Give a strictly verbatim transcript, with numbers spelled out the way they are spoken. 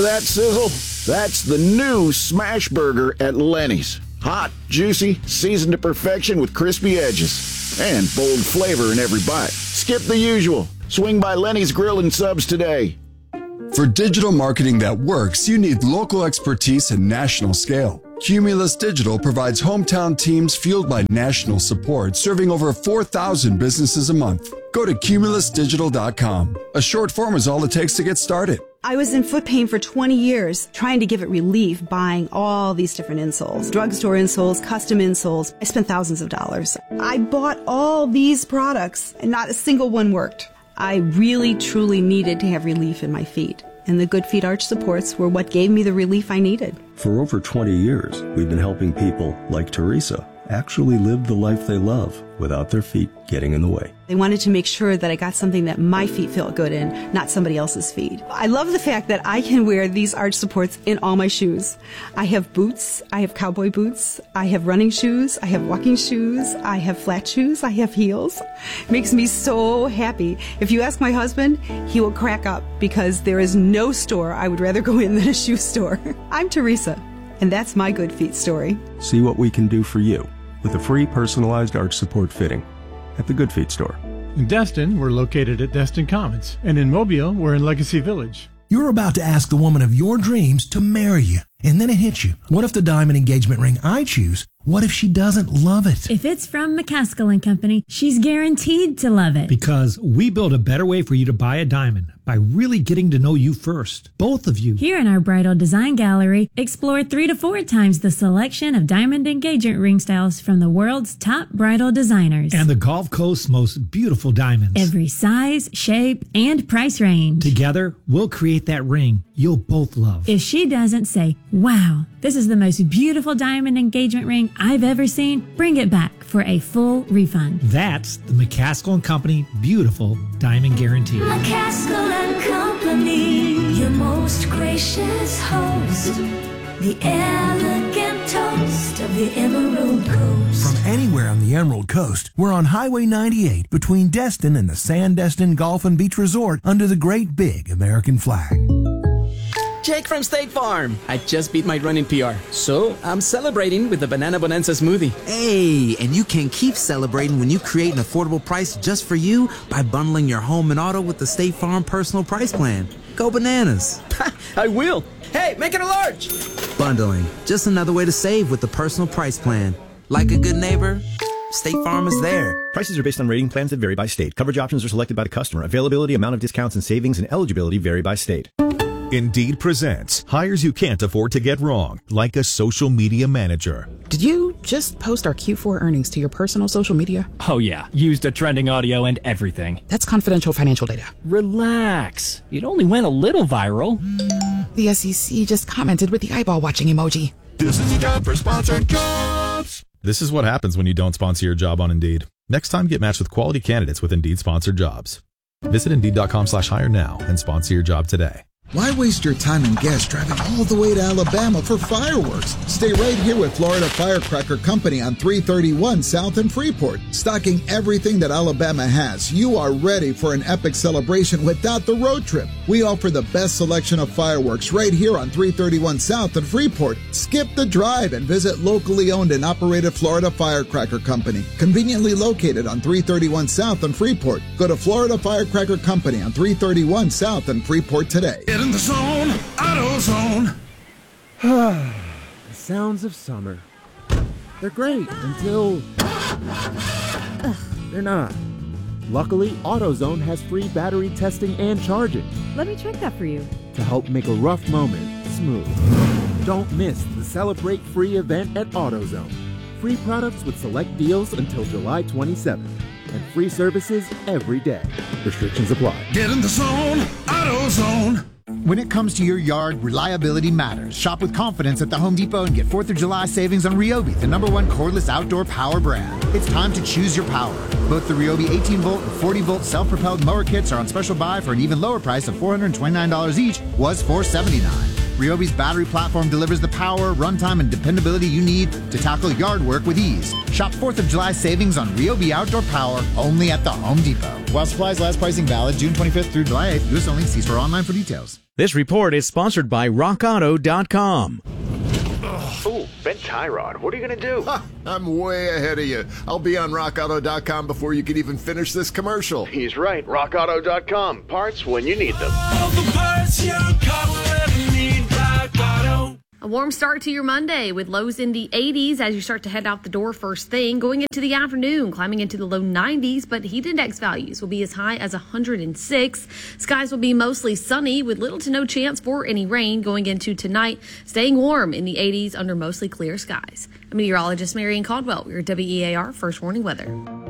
Hear that sizzle? That's the new Smash Burger at Lenny's. Hot, juicy, seasoned to perfection with crispy edges. And bold flavor in every bite. Skip the usual. Swing by Lenny's Grill and Subs today. For digital marketing that works, you need local expertise and national scale. Cumulus Digital provides hometown teams fueled by national support, serving over four thousand businesses a month. Go to cumulus digital dot com. A short form is all it takes to get started. I was in foot pain for twenty years, trying to give it relief, buying all these different insoles. Drugstore insoles, custom insoles. I spent thousands of dollars. I bought all these products, and not a single one worked. I really, truly needed to have relief in my feet. And the Good Feet arch supports were what gave me the relief I needed. For over twenty years, we've been helping people like Teresa actually live the life they love without their feet getting in the way. They wanted to make sure that I got something that my feet felt good in, not somebody else's feet. I love the fact that I can wear these arch supports in all my shoes. I have boots, I have cowboy boots, I have running shoes, I have walking shoes, I have flat shoes, I have heels. It makes me so happy. If you ask my husband, he will crack up because there is no store I would rather go in than a shoe store. I'm Teresa, and that's my Good Feet story. See what we can do for you with a free personalized arch support fitting at the Good Feet store. In Destin, we're located at Destin Commons, and in Mobile, we're in Legacy Village. You're about to ask the woman of your dreams to marry you, and then it hits you. What if the diamond engagement ring I choose, what if she doesn't love it? If it's from McCaskill and Company, she's guaranteed to love it. Because we build a better way for you to buy a diamond by really getting to know you first. Both of you. Here in our Bridal Design Gallery, explore three to four times the selection of diamond engagement ring styles from the world's top bridal designers. And the Gulf Coast's most beautiful diamonds. Every size, shape, and price range. Together, we'll create that ring you'll both love. If she doesn't say, wow, this is the most beautiful diamond engagement ring I've ever seen, bring it back for a full refund. That's the McCaskill and Company Beautiful Diamond Guarantee. McCaskill and Company, your most gracious host, the elegant toast of the Emerald Coast. From anywhere on the Emerald Coast, we're on Highway ninety-eight between Destin and the Sandestin Golf and Beach Resort under the great big American flag. Jake from State Farm. I just beat my running P R, so I'm celebrating with the Banana Bonanza smoothie. Hey, and you can keep celebrating when you create an affordable price just for you by bundling your home and auto with the State Farm Personal Price Plan. Go bananas. I will. Hey, make it a large. Bundling, just another way to save with the Personal Price Plan. Like a good neighbor, State Farm is there. Prices are based on rating plans that vary by state. Coverage options are selected by the customer. Availability, amount of discounts and savings, and eligibility vary by state. Indeed presents hires you can't afford to get wrong, like a social media manager. Did you just post our Q four earnings to your personal social media? Oh yeah, used a trending audio and everything. That's confidential financial data. Relax. It only went a little viral. The S E C just commented with the eyeball watching emoji. This is a job for sponsored jobs. This is what happens when you don't sponsor your job on Indeed. Next time, get matched with quality candidates with Indeed sponsored jobs. Visit Indeed.com slash hire now and sponsor your job today. Why waste your time and gas driving all the way to Alabama for fireworks? Stay right here with Florida Firecracker Company on three thirty-one South in Freeport. Stocking everything that Alabama has, you are ready for an epic celebration without the road trip. We offer the best selection of fireworks right here on three thirty-one South in Freeport. Skip the drive and visit locally owned and operated Florida Firecracker Company, conveniently located on three thirty-one South in Freeport. Go to Florida Firecracker Company on three thirty-one South in Freeport today. In the zone, AutoZone. The sounds of summer. They're great until they're not. Luckily, AutoZone has free battery testing and charging. Let me check that for you. To help make a rough moment smooth. Don't miss the Celebrate Free event at AutoZone. Free products with select deals until July twenty-seventh. And free services every day. Restrictions apply. Get in the zone, AutoZone. When it comes to your yard, reliability matters. Shop with confidence at the Home Depot and get fourth of July savings on Ryobi, the number one cordless outdoor power brand. It's time to choose your power. Both the Ryobi eighteen volt and forty volt self-propelled mower kits are on special buy for an even lower price of four hundred twenty-nine dollars each, was four hundred seventy-nine dollars. Ryobi's battery platform delivers the power, runtime, and dependability you need to tackle yard work with ease. Shop fourth of July savings on Ryobi outdoor power only at the Home Depot. While supplies last, pricing valid June twenty-fifth through July eighth. U S only. See store online for details. This report is sponsored by rock auto dot com. Ooh, bent tie rod. What are you going to do? Ha, I'm way ahead of you. I'll be on rock auto dot com before you can even finish this commercial. He's right. rock auto dot com. Parts when you need them. All the parts your car will ever need. Rock Auto. A warm start to your Monday with lows in the eighties as you start to head out the door first thing. Going into the afternoon, climbing into the low nineties, but heat index values will be as high as one hundred six. Skies will be mostly sunny with little to no chance for any rain going into tonight. Staying warm in the eighties under mostly clear skies. I'm meteorologist Marion Caldwell. We're W E A R First Warning Weather.